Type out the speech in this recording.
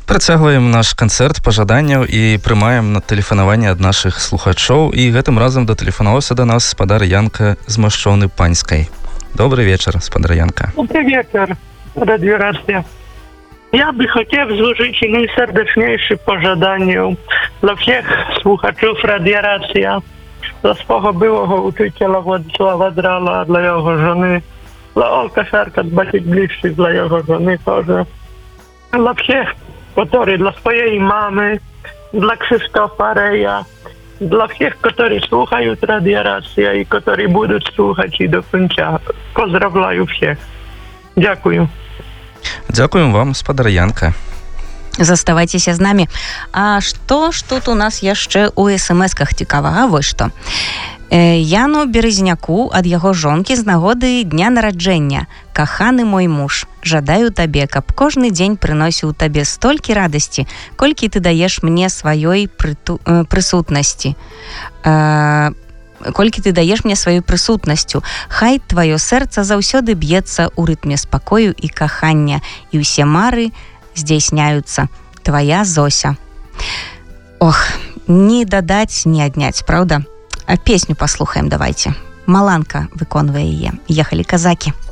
Працягваем наш канцэрт пажаданняў і прымаем на тэлефанаванне ад нашых слухачоў. І гэтым разам датэлефанаваўся да нас спадар Янка з Мошчоны Панской. Добрый вечер, спадар Янка. Добрый вечер, радиорация. Я бы хотел зложить найсердечнейшие пожадания для всех слухачів радіорація, для свого білого учителя Владислава Драла, для його жони, для Олка Шарка, бачить ближче, для його жони теж. Для всех, которые для своей мамы, для Кшиштофа Рея, для всех, которые слухают радиорацию и которые будут слухать и до конца. Поздравляю всех. Дякую. Дякуем вам, спадар Янка. Заставайцеся з намі. А што ж тут у нас яшчэ у смс-ках цікавага? Вось што. Яну Березняку ад яго жонкі з нагоды дня нараджэння. Каханы мой муж, жадаю табе, каб кожны дзень прыносіў табе столькі радасці, колькі ты даеш мне сваёй прысутнасці. Колькі ты даеш мне сваёй прысутнасцю. Хай тваё сэрца заўсёды б'ецца ў рытме спакою і кахання, і ўсе мары здзяйсняюцца. Твая Зося. Ох, не дадаць, не адняць, праўда? А песню паслухаем давайте. Маланка выконвае яе. Ехалі казакі.